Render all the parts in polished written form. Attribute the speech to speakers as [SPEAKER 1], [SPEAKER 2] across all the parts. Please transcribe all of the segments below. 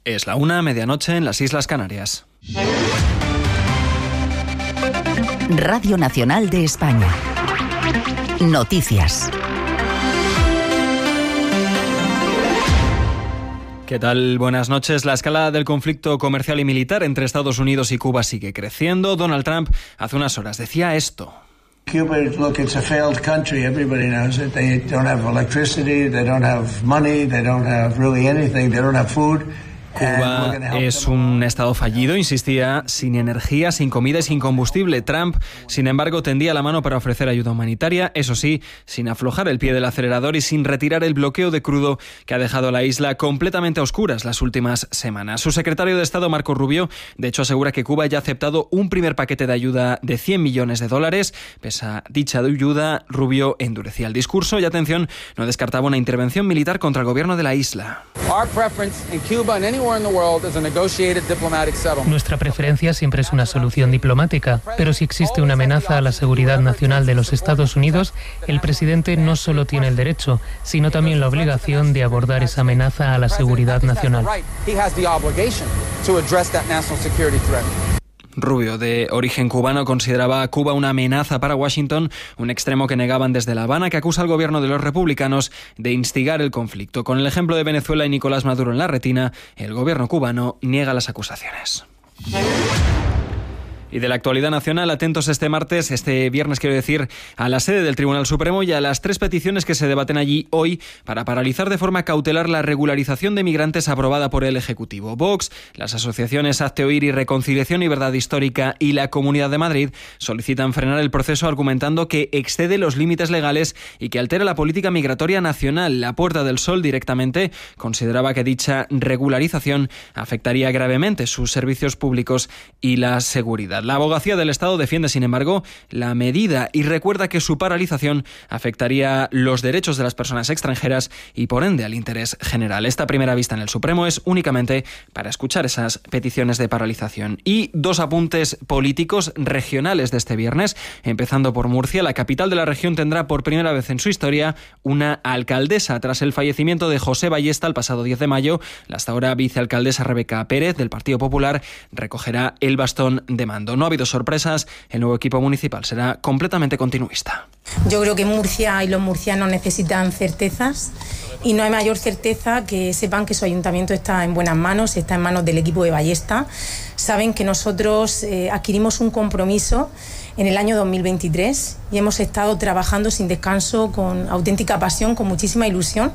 [SPEAKER 1] Es la 1:00, medianoche en las Islas Canarias.
[SPEAKER 2] Radio Nacional de España. Noticias.
[SPEAKER 1] ¿Qué tal? Buenas noches. La escalada del conflicto comercial y militar entre Estados Unidos y Cuba sigue creciendo. Donald Trump hace unas horas decía esto.
[SPEAKER 3] Cuba, look, it's a failed country. Everybody knows it. They don't have electricity, they don't have money, they don't have really anything, they don't have food.
[SPEAKER 1] Cuba es un estado fallido, insistía, sin energía, sin comida y sin combustible. Trump, sin embargo, tendía la mano para ofrecer ayuda humanitaria, eso sí, sin aflojar el pie del acelerador y sin retirar el bloqueo de crudo que ha dejado la isla completamente a oscuras las últimas semanas. Su secretario de Estado, Marco Rubio, de hecho asegura que Cuba ya ha aceptado un primer paquete de ayuda de $100 millones. Pese a dicha ayuda, Rubio endurecía el discurso y, atención, no descartaba una intervención militar contra el gobierno de la isla.
[SPEAKER 4] Nuestra preferencia siempre es una solución diplomática, pero si existe una amenaza a la seguridad nacional de los Estados Unidos, el presidente no solo tiene el derecho, sino también la obligación de abordar esa amenaza a la seguridad nacional.
[SPEAKER 1] Rubio, de origen cubano, consideraba a Cuba una amenaza para Washington, un extremo que negaban desde La Habana, que acusa al gobierno de los republicanos de instigar el conflicto. Con el ejemplo de Venezuela y Nicolás Maduro en la retina, el gobierno cubano niega las acusaciones. Y de la actualidad nacional, atentos este viernes, a la sede del Tribunal Supremo y a las 3 peticiones que se debaten allí hoy para paralizar de forma cautelar la regularización de migrantes aprobada por el Ejecutivo. Vox, las asociaciones Hazte Oír y Reconciliación y Verdad Histórica y la Comunidad de Madrid solicitan frenar el proceso argumentando que excede los límites legales y que altera la política migratoria nacional. La Puerta del Sol directamente consideraba que dicha regularización afectaría gravemente sus servicios públicos y la seguridad. La Abogacía del Estado defiende, sin embargo, la medida y recuerda que su paralización afectaría los derechos de las personas extranjeras y, por ende, al interés general. Esta primera vista en el Supremo es únicamente para escuchar esas peticiones de paralización. Y 2 apuntes políticos regionales de este viernes, empezando por Murcia. La capital de la región tendrá por primera vez en su historia una alcaldesa tras el fallecimiento de José Ballesta el pasado 10 de mayo. La hasta ahora vicealcaldesa Rebeca Pérez, del Partido Popular, recogerá el bastón de mando. No ha habido sorpresas, el nuevo equipo municipal será completamente continuista.
[SPEAKER 5] Yo creo que Murcia y los murcianos necesitan certezas y no hay mayor certeza que sepan que su ayuntamiento está en buenas manos, está en manos del equipo de Ballesta. Saben que nosotros adquirimos un compromiso en el año 2023 y hemos estado trabajando sin descanso, con auténtica pasión, con muchísima ilusión.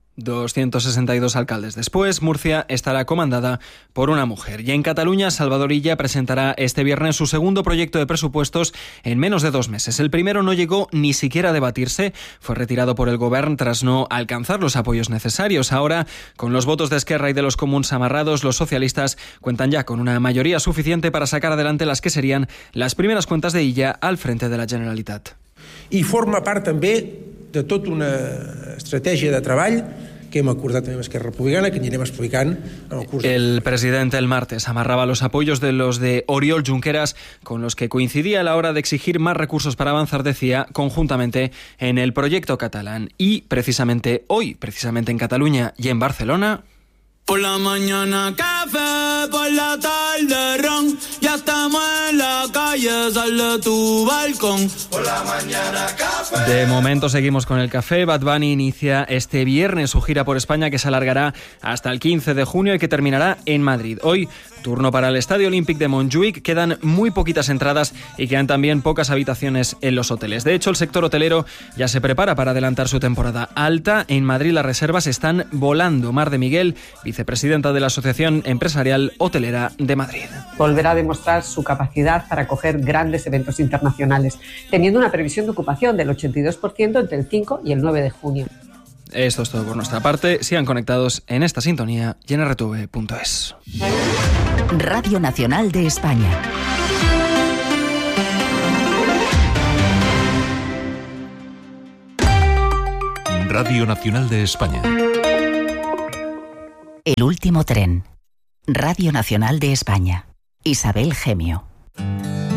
[SPEAKER 1] 262 alcaldes después, Murcia estará comandada por una mujer. Y en Cataluña, Salvador Illa presentará este viernes su segundo proyecto de presupuestos en menos de 2 meses. El primero no llegó ni siquiera a debatirse, fue retirado por el Govern tras no alcanzar los apoyos necesarios. Ahora, con los votos de Esquerra y de los Comuns amarrados, los socialistas cuentan ya con una mayoría suficiente para sacar adelante las que serían las primeras cuentas de Illa al frente de la Generalitat.
[SPEAKER 6] I forma part també de tota una estratègia de treball que hem acordat també amb Esquerra Republicana, que anirem explicant en el curs.
[SPEAKER 1] El presidente el martes amarraba los apoyos de los de Oriol Junqueras, con los que coincidía a la hora de exigir más recursos para avanzar, decía, conjuntamente en el proyecto catalán. Y precisamente hoy, en Cataluña y en Barcelona...
[SPEAKER 7] Por la mañana café, por la tarde ron, ya estamos en la calle, sal de tu balcón. Por la mañana café.
[SPEAKER 1] De momento seguimos con el café. Bad Bunny inicia este viernes su gira por España, que se alargará hasta el 15 de junio y que terminará en Madrid. Hoy, turno para el Estadio Olímpic de Montjuïc. Quedan muy poquitas entradas y quedan también pocas habitaciones en los hoteles. De hecho, el sector hotelero ya se prepara para adelantar su temporada alta. En Madrid las reservas están volando. Mar de Miguel, vicepresidenta de la Asociación Empresarial Hotelera de Madrid.
[SPEAKER 8] Volverá a demostrar su capacidad para acoger grandes eventos internacionales, teniendo una previsión de ocupación del 82% entre el 5 y el 9 de junio.
[SPEAKER 1] Esto es todo por nuestra parte. Sigan conectados en esta sintonía y en rtv.es.
[SPEAKER 2] Radio Nacional de España.
[SPEAKER 9] Radio Nacional de España.
[SPEAKER 2] El último tren. Radio Nacional de España. Isabel Gemio.